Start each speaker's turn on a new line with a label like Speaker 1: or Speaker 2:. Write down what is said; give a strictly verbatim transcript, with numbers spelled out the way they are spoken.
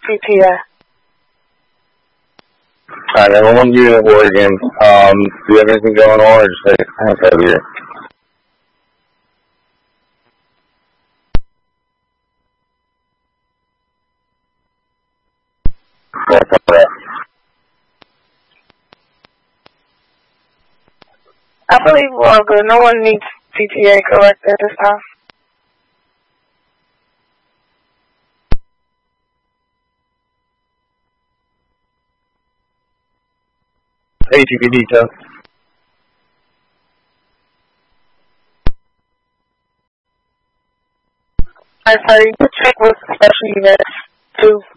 Speaker 1: P T A.
Speaker 2: Alright, everyone unit Oregon. Um, do you have anything going on or just like hang out here? That's all right.
Speaker 1: I believe we're all good. No one needs P T A correct at this time.
Speaker 2: Hey, T P D, Tough.
Speaker 1: I'm sorry, you can check with special units too.